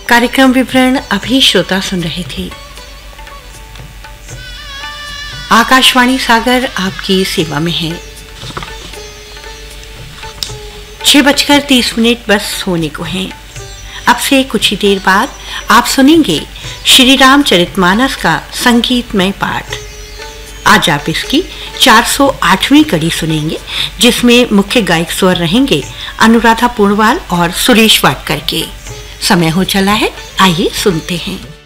कार्यक्रम विवरण अभी श्रोता सुन रहे थे। आकाशवाणी सागर आपकी सेवा में है। 6:30 बस होने को हैं। अब से कुछ ही देर बाद आप सुनेंगे श्री रामचरितमानस का संगीतमय पाठ। आज आप इसकी 408वीं कड़ी सुनेंगे, जिसमें मुख्य गायक स्वर रहेंगे अनुराधा पूर्णवाल और सुरेश वाडकर के। समय हो चला है, आइए सुनते हैं।